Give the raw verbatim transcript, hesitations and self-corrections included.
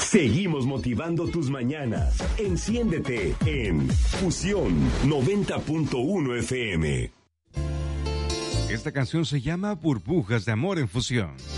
Seguimos motivando tus mañanas. Enciéndete en Fusión noventa punto uno F M. Esta canción se llama Burbujas de Amor en Fusión.